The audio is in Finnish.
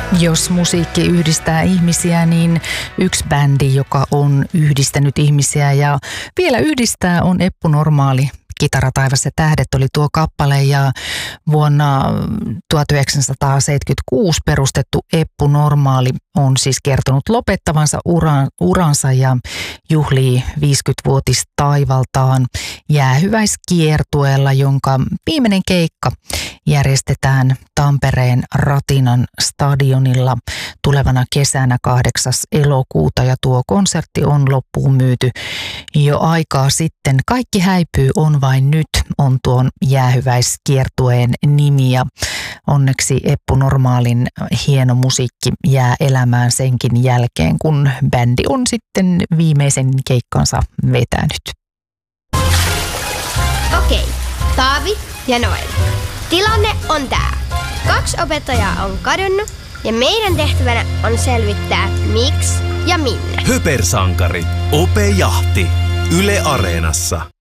Jos musiikki yhdistää ihmisiä, niin yksi bändi, joka on yhdistänyt ihmisiä ja vielä yhdistää, on Eppu Normaali. Kitara, taivas ja tähdet oli tuo kappale, ja vuonna 1976 perustettu Eppu Normaali on siis kertonut lopettavansa uransa ja juhlii 50-vuotistaivaltaan jäähyväiskiertueella, jonka viimeinen keikka järjestetään Tampereen Ratinan stadionilla tulevana kesänä 8. elokuuta, ja tuo konsertti on loppuun myyty jo aikaa sitten. Kaikki häipyy, on vain nyt on tuon jäähyväiskiertueen nimi, ja onneksi Eppu Normaalin hieno musiikki jää elämään senkin jälkeen, kun bändi on sitten viimeisen keikkansa vetänyt. Okei, Taavi ja Noel. Tilanne on tää. 2 opettajaa on kadonnut ja meidän tehtävänä on selvittää miksi ja minne. Höpersankari. Ope Jahti. Yle Areenassa.